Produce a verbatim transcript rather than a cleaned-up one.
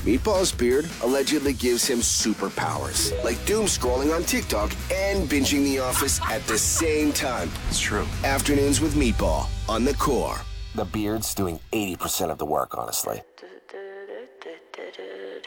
Meatball's beard allegedly gives him superpowers, like doom scrolling on TikTok and binging The Office at the same time. It's true. Afternoons with Meatball on The Core. The beard's doing eighty percent of the work, honestly.